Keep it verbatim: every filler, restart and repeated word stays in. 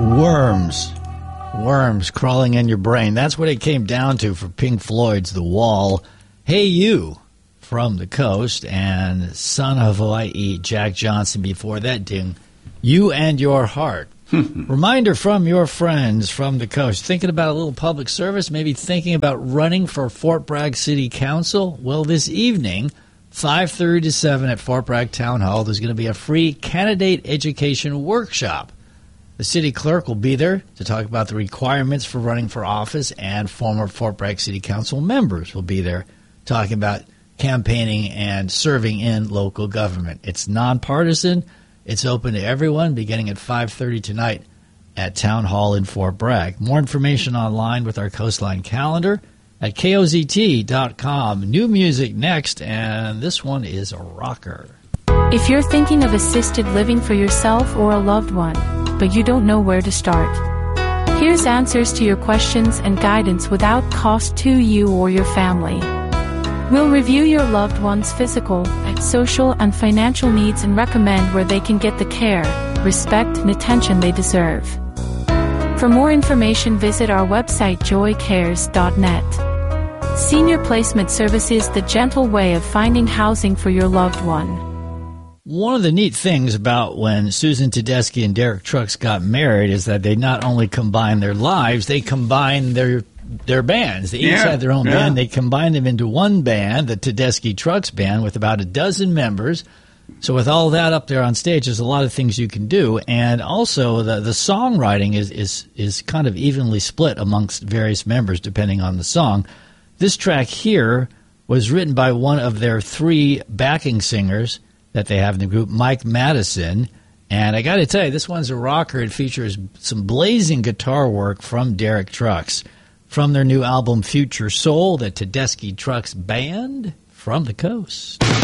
Worms. Worms crawling in your brain. That's what it came down to for Pink Floyd's The Wall. Hey You from the Coast, and Son of Hawaii, Jack Johnson before that, ding. You and Your Heart. Reminder from your friends from the Coast. Thinking about a little public service, maybe thinking about running for Fort Bragg City Council? Well, this evening, five thirty to seven at Fort Bragg Town Hall, there's going to be a free candidate education workshop. The city clerk will be there to talk about the requirements for running for office, and former Fort Bragg City Council members will be there talking about campaigning and serving in local government. It's nonpartisan. It's open to everyone beginning at five thirty tonight at Town Hall in Fort Bragg. More information online with our Coastline calendar at K O Z T dot com. New music next, and this one is a rocker. If you're thinking of assisted living for yourself or a loved one, but you don't know where to start, here's answers to your questions and guidance without cost to you or your family. We'll review your loved one's physical, social, and financial needs and recommend where they can get the care, respect, and attention they deserve. For more information, visit our website joy cares dot net. Senior Placement Service is the gentle way of finding housing for your loved one. One of the neat things about when Susan Tedeschi and Derek Trucks got married is that they not only combined their lives, they combined their their bands. They each yeah, had their own yeah. band. They combined them into one band, the Tedeschi Trucks Band, with about a dozen members. So with all that up there on stage, there's a lot of things you can do. And also the, the songwriting is, is, is kind of evenly split amongst various members depending on the song. This track here was written by one of their three backing singers that they have in the group, Mike Madison. And I got to tell you, this one's a rocker. It features some blazing guitar work from Derek Trucks. From their new album, Future Soul, the Tedeschi Trucks Band from the Coast.